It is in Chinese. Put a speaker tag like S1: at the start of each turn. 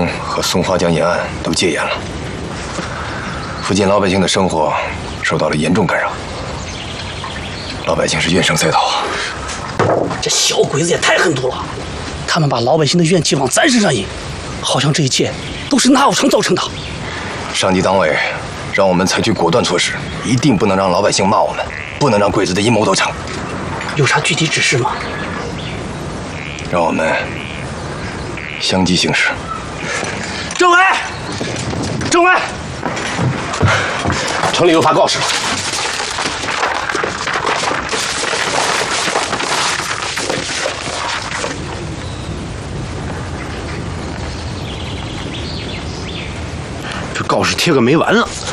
S1: 城和松花江沿岸都戒严了，附近老百姓的生活受到了严重干扰，老百姓是怨声载道啊！
S2: 这小鬼子也太狠毒了，他们把老百姓的怨气往咱身上引，好像这一切都是纳武城造成的。
S1: 上级党委让我们采取果断措施，一定不能让老百姓骂我们，不能让鬼子的阴谋得逞。
S2: 有啥具体指示吗？
S1: 让我们相继行事。
S2: 政委，政委，
S3: 城里又发告示了。这告示贴个没完了。